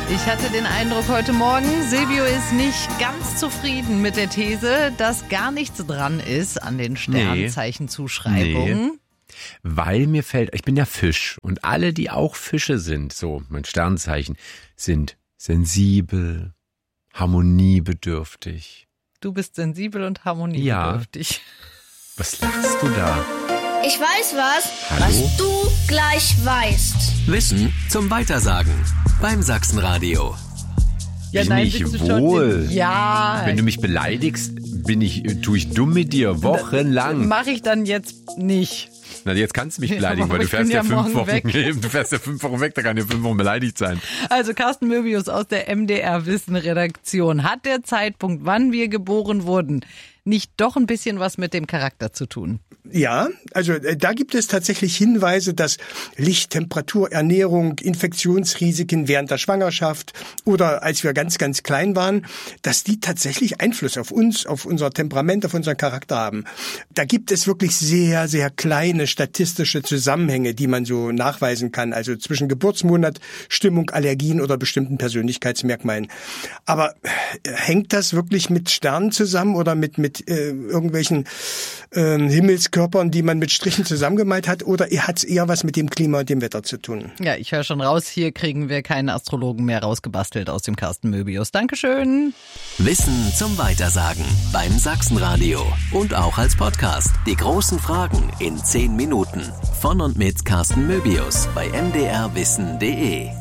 Ich hatte den Eindruck heute Morgen, Silvio ist nicht ganz zufrieden mit der These, dass gar nichts dran ist an den Sternzeichenzuschreibungen. Nee. Weil mir fällt, ich bin ja Fisch und alle, die auch Fische sind, so mein Sternzeichen, sind sensibel, harmoniebedürftig. Du bist sensibel und harmoniebedürftig. Ja. Was lachst du da? Ich weiß was, Hallo? was du gleich weißt. Wissen zum Weitersagen beim Sachsenradio. Ja, Bin ich bist du wohl. schon ja. Wenn du mich beleidigst, tue ich dumm mit dir, wochenlang. Mache ich dann jetzt nicht. Na, jetzt kannst du mich beleidigen, aber weil du ich fährst bin ja ja 5 morgen Wochen weg. Du fährst ja 5 Wochen weg, da kann ja 5 Wochen beleidigt sein. Also Carsten Möbius aus der MDR-Wissen-Redaktion. Hat der Zeitpunkt, wann wir geboren wurden, nicht doch ein bisschen was mit dem Charakter zu tun? Ja, also da gibt es tatsächlich Hinweise, dass Licht, Temperatur, Ernährung, Infektionsrisiken während der Schwangerschaft oder als wir ganz, ganz klein waren, dass die tatsächlich Einfluss auf uns, auf unser Temperament, auf unseren Charakter haben. Da gibt es wirklich sehr, sehr kleine statistische Zusammenhänge, die man so nachweisen kann, also zwischen Geburtsmonat, Stimmung, Allergien oder bestimmten Persönlichkeitsmerkmalen. Aber hängt das wirklich mit Sternen zusammen oder mit irgendwelchen Himmelskörpern, die man mit Strichen zusammengemalt hat, oder hat es eher was mit dem Klima und dem Wetter zu tun? Ja, ich höre schon raus, hier kriegen wir keinen Astrologen mehr rausgebastelt aus dem Carsten Möbius. Dankeschön. Wissen zum Weitersagen beim Sachsenradio und auch als Podcast. Die großen Fragen in 10 Minuten. Von und mit Carsten Möbius bei mdrwissen.de.